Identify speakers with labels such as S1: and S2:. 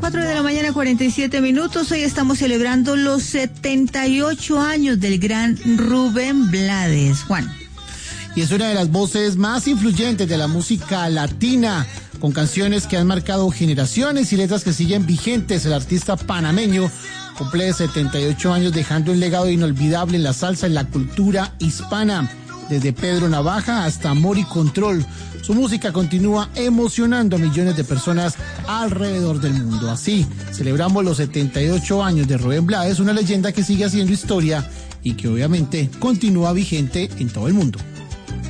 S1: 4 de la mañana, 47 minutos. Hoy estamos celebrando los 78 años del gran Rubén Blades. Juan.
S2: Y es una de las voces más influyentes de la música latina, con canciones que han marcado generaciones y letras que siguen vigentes. El artista panameño cumple 78 años, dejando un legado inolvidable en la salsa, en la cultura hispana. Desde Pedro Navaja hasta Amor y Control, su música continúa emocionando a millones de personas alrededor del mundo. Así, celebramos los 78 años de Rubén Blades, una leyenda que sigue haciendo historia y que obviamente continúa vigente en todo el mundo.